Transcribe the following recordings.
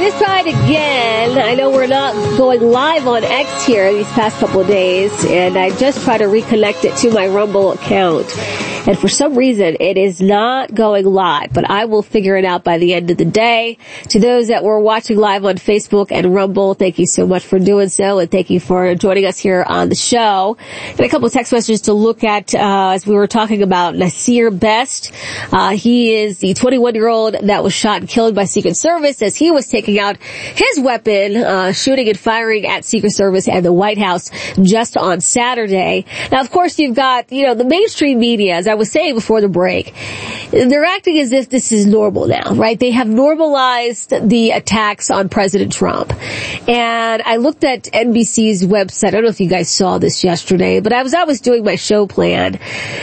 this side again. I know we're not going live on X here these past couple of days, and I just try to reconnect it to my Rumble account. And for some reason, it is not going live, but I will figure it out by the end of the day. To those that were watching live on Facebook and Rumble, thank you so much for doing so, and thank you for joining us here on the show. And a couple of text messages to look at as we were talking about Nasir Best. He is the 21-year-old that was shot and killed by Secret Service as he was taking out his weapon, shooting and firing at Secret Service and the White House just on Saturday. Now, of course, you've got, the mainstream media, as I was saying before the break, they're acting as if this is normal now, right? They have normalized the attacks on President Trump. And I looked at NBC's website. I don't know if you guys saw this yesterday, but as I was doing my show plan,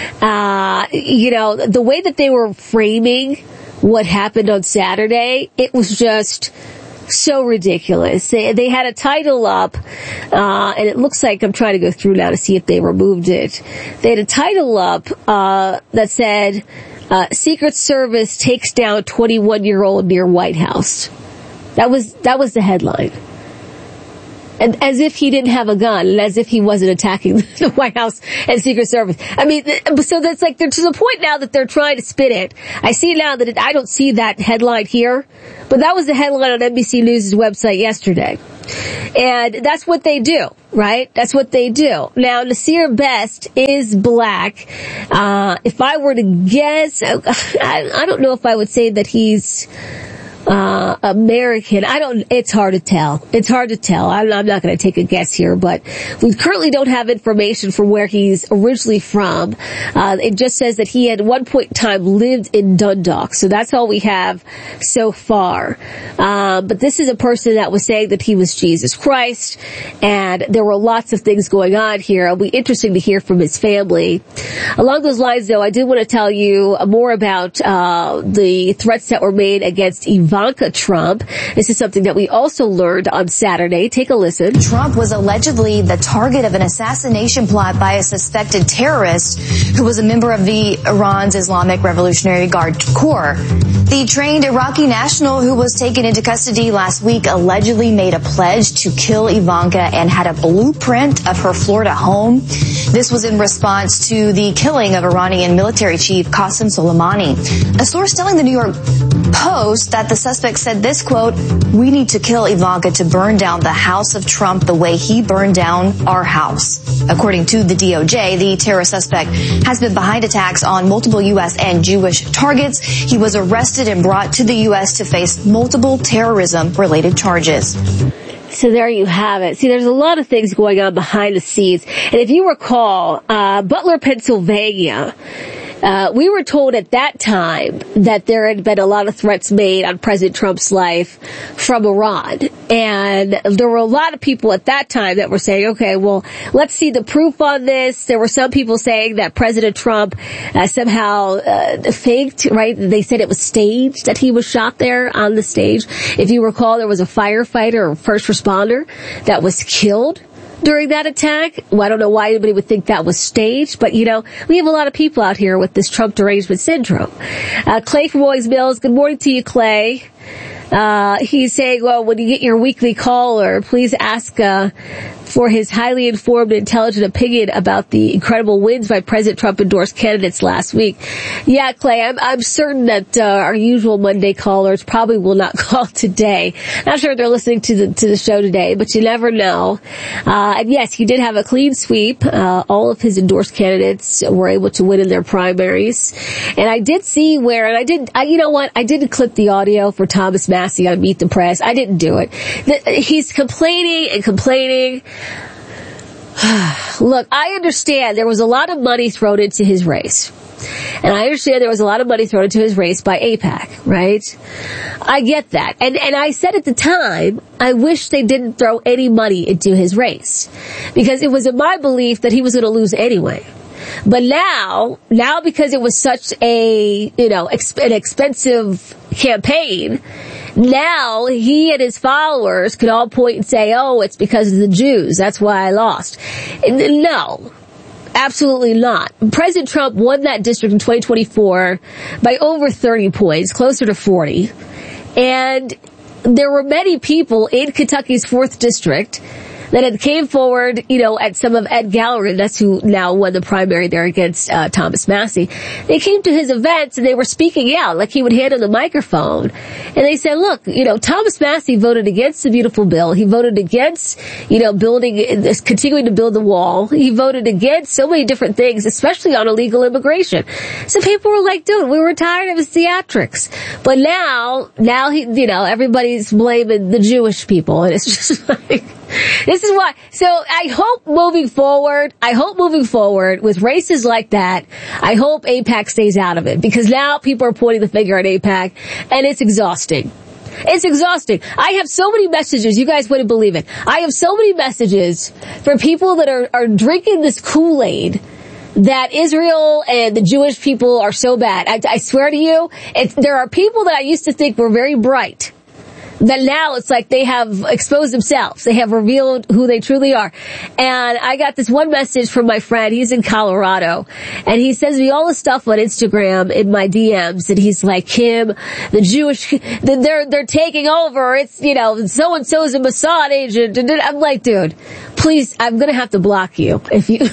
the way that they were framing what happened on Saturday, it was just so ridiculous. They had a title up, and it looks like I'm trying to go through now to see if they removed it. They had a title up that said, Secret Service takes down 21-year-old near White House. That was the headline. And as if he didn't have a gun, and as if he wasn't attacking the White House and Secret Service. I mean, so that's like, they're to the point now that they're trying to spin it. I see now that I don't see that headline here, but that was the headline on NBC News' website yesterday. And that's what they do, right? That's what they do. Now, Nasir Best is black. If I were to guess, I don't know if I would say that he's American. It's hard to tell. It's hard to tell. I'm not going to take a guess here, but we currently don't have information from where he's originally from. It just says that he had at one point in time lived in Dundalk. So that's all we have so far. But this is a person that was saying that he was Jesus Christ, and there were lots of things going on here. It'll be interesting to hear from his family. Along those lines, though, I did want to tell you more about the threats that were made against Ivanka Trump. This is something that we also learned on Saturday. Take a listen. Trump was allegedly the target of an assassination plot by a suspected terrorist who was a member of Iran's Islamic Revolutionary Guard Corps. The trained Iraqi national who was taken into custody last week allegedly made a pledge to kill Ivanka and had a blueprint of her Florida home. This was in response to the killing of Iranian military chief Qasem Soleimani. A source telling the New York Post that the suspect said this, quote, "We need to kill Ivanka to burn down the house of Trump the way he burned down our house." According to the DOJ, the terror suspect has been behind attacks on multiple U.S. and Jewish targets. He was arrested and brought to the U.S. to face multiple terrorism-related charges. So there you have it. See, there's a lot of things going on behind the scenes. And if you recall, Butler, Pennsylvania, we were told at that time that there had been a lot of threats made on President Trump's life from Iran. And there were a lot of people at that time that were saying, okay, well, let's see the proof on this. There were some people saying that President Trump somehow faked, right? They said it was staged, that he was shot there on the stage. If you recall, there was a firefighter or first responder that was killed during that attack. Well, I don't know why anybody would think that was staged, but we have a lot of people out here with this Trump derangement syndrome. Clay from Owings Mills, good morning to you, Clay. He's saying, well, when you get your weekly caller, please ask for his highly informed and intelligent opinion about the incredible wins by President Trump endorsed candidates last week. Yeah, Clay, I'm certain that our usual Monday callers probably will not call today. Not sure if they're listening to the show today, but you never know. And yes, he did have a clean sweep. All of his endorsed candidates were able to win in their primaries. And I did see where, and I didn't clip the audio for Thomas Massie on Meet the Press. I didn't do it. He's complaining and complaining. Look, I understand there was a lot of money thrown into his race. And I understand there was a lot of money thrown into his race by AIPAC, right? I get that. And I said at the time, I wish they didn't throw any money into his race. Because it was in my belief that he was going to lose anyway. But now because it was such an expensive campaign, now he and his followers could all point and say, oh, it's because of the Jews. That's why I lost. No. Absolutely not. President Trump won that district in 2024 by over 30 points, closer to 40. And there were many people in Kentucky's 4th District that had came forward, at some of Ed Gallerin, that's who now won the primary there against Thomas Massie. They came to his events and they were speaking out, like he would hand on the microphone. And they said, look, Thomas Massie voted against the beautiful bill. He voted against, continuing to build the wall. He voted against so many different things, especially on illegal immigration. So people were like, dude, we were tired of his theatrics. But now he, everybody's blaming the Jewish people. And it's just like, this is why. So I hope moving forward with races like that, I hope AIPAC stays out of it, because now people are pointing the finger at AIPAC and it's exhausting. It's exhausting. I have so many messages, you guys wouldn't believe it. I have so many messages for people that are drinking this Kool-Aid that Israel and the Jewish people are so bad. I swear to you, there are people that I used to think were very bright, that now it's like they have exposed themselves. They have revealed who they truly are. And I got this one message from my friend. He's in Colorado. And he sends me all the stuff on Instagram in my DMs. And he's like, Kim, the Jewish, they're taking over. It's, so-and-so is a Mossad agent. And I'm like, dude, please, I'm going to have to block you if you...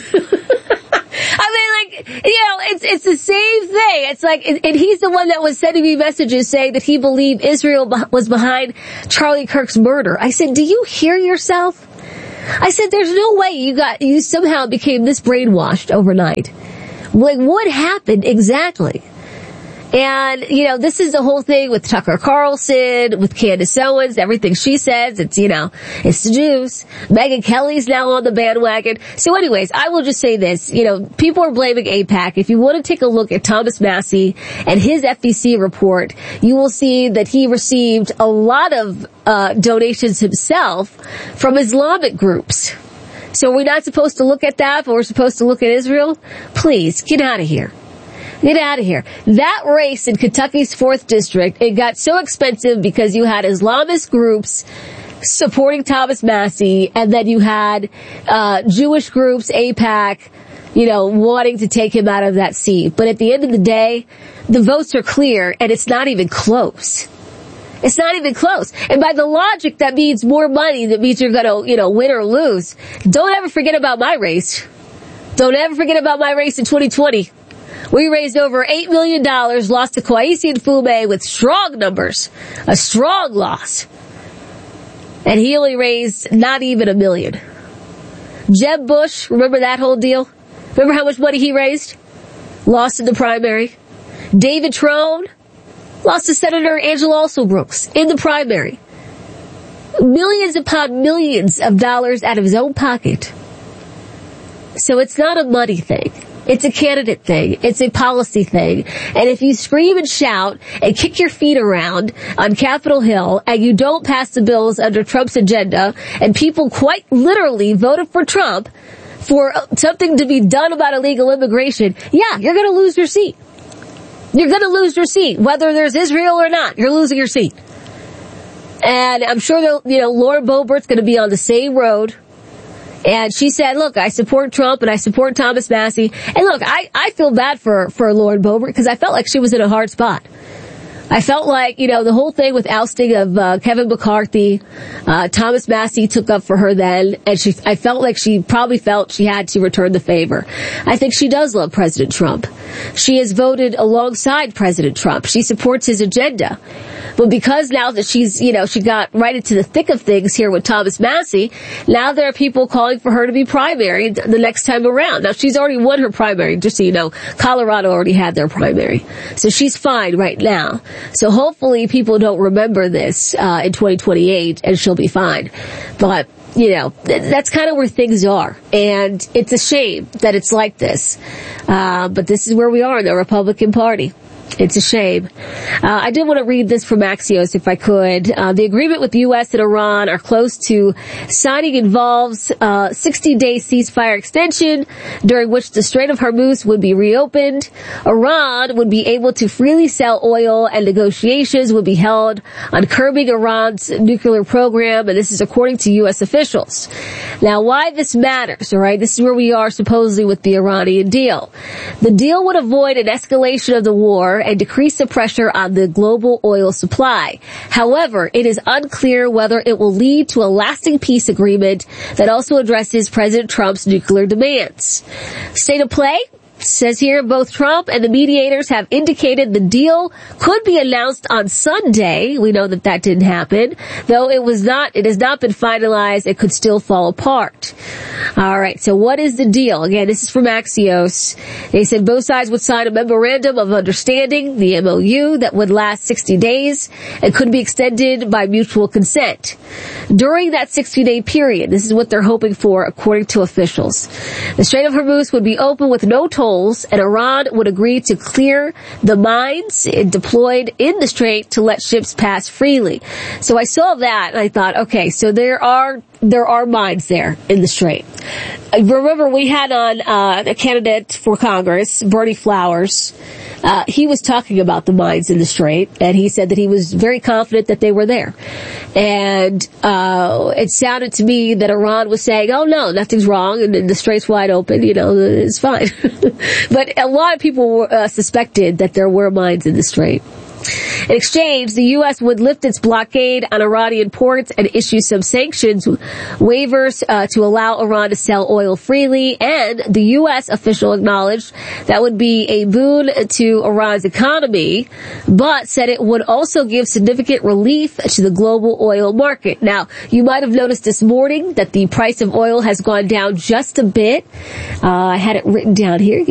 it's the same thing. It's like, and he's the one that was sending me messages saying that he believed Israel was behind Charlie Kirk's murder. I said, do you hear yourself? I said, there's no way you somehow became this brainwashed overnight. Like, what happened exactly? And, this is the whole thing with Tucker Carlson, with Candace Owens, everything she says, it's the Jews. Megyn Kelly's now on the bandwagon. So anyways, I will just say this, people are blaming AIPAC. If you want to take a look at Thomas Massie and his FEC report, you will see that he received a lot of donations himself from Islamic groups. So we're not supposed to look at that, but we're supposed to look at Israel? Please, get out of here. Get out of here. That race in Kentucky's 4th District, it got so expensive because you had Islamist groups supporting Thomas Massie, and then you had Jewish groups, AIPAC, wanting to take him out of that seat. But at the end of the day, the votes are clear, and it's not even close. It's not even close. And by the logic, that means more money. That means you're gonna, win or lose. Don't ever forget about my race. Don't ever forget about my race in 2020. We raised over $8 million, lost to Kweisi Mfume with strong numbers. A strong loss. And he only raised not even $1 million. Jeb Bush, remember that whole deal? Remember how much money he raised? Lost in the primary. David Trone lost to Senator Angela Alsobrooks in the primary. Millions upon millions of dollars out of his own pocket. So it's not a money thing. It's a candidate thing. It's a policy thing. And if you scream and shout and kick your feet around on Capitol Hill and you don't pass the bills under Trump's agenda, and people quite literally voted for Trump for something to be done about illegal immigration, yeah, you're going to lose your seat. You're going to lose your seat. Whether there's Israel or not, you're losing your seat. And I'm sure that, Lauren Boebert's going to be on the same road. And she said, look, I support Trump and I support Thomas Massie. And look, I feel bad for Lauren Boebert because I felt like she was in a hard spot. I felt like, the whole thing with ousting of Kevin McCarthy, Thomas Massie took up for her then, and I felt like she probably felt she had to return the favor. I think she does love President Trump. She has voted alongside President Trump. She supports his agenda. But because now that she's, she got right into the thick of things here with Thomas Massie, now there are people calling for her to be primary the next time around. Now, she's already won her primary, just so you know. Colorado already had their primary. So she's fine right now. So hopefully people don't remember this in 2028, and she'll be fine. But, that's kind of where things are. And it's a shame that it's like this. But this is where we are in the Republican Party. It's a shame. I did want to read this from Axios if I could. The agreement with the U.S. and Iran are close to signing involves 60-day ceasefire extension during which the Strait of Hormuz would be reopened. Iran would be able to freely sell oil and negotiations would be held on curbing Iran's nuclear program, and this is according to U.S. officials. Now, why this matters, all right? This is where we are supposedly with the Iranian deal. The deal would avoid an escalation of the war and decrease the pressure on the global oil supply. However, it is unclear whether it will lead to a lasting peace agreement that also addresses President Trump's nuclear demands. State of play? Says here, both Trump and the mediators have indicated the deal could be announced on Sunday. We know that that didn't happen, though it has not been finalized. It could still fall apart. All right. So what is the deal? Again, this is from Axios. They said both sides would sign a memorandum of understanding, the MOU, that would last 60 days and could be extended by mutual consent. During that 60-day period, this is what they're hoping for, according to officials. The Strait of Hormuz would be open with no tolls, and Iran would agree to clear the mines deployed in the strait to let ships pass freely. So I saw that and I thought, okay, so there are mines there in the strait. Remember, we had on a candidate for Congress, Bernie Flowers. He was talking about the mines in the strait, and he said that he was very confident that they were there. And it sounded to me that Iran was saying, oh no, nothing's wrong, and the strait's wide open, it's fine. But a lot of people suspected that there were mines in the strait. In exchange, the U.S. would lift its blockade on Iranian ports and issue some sanctions waivers to allow Iran to sell oil freely, and the U.S. official acknowledged that would be a boon to Iran's economy, but said it would also give significant relief to the global oil market. Now, you might have noticed this morning that the price of oil has gone down just a bit. I had it written down here.